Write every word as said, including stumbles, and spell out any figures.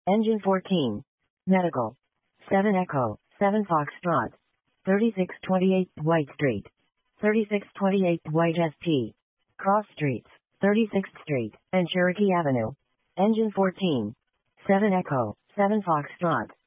Engine fourteen. Medical. seven Echo, seven Foxtrot. thirty-six twenty-eight White Street. thirty-six twenty-eight White S T. Cross Streets, thirty-sixth Street, and Cherokee Avenue. Engine fourteen. seven Echo, seven Foxtrot.